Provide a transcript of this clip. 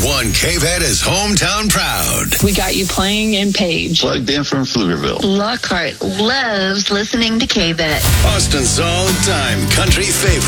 KVET is hometown proud. We got you playing in Page. Plugged in from Pflugerville. Lockhart loves listening to KVET. Austin's all-time country favorite.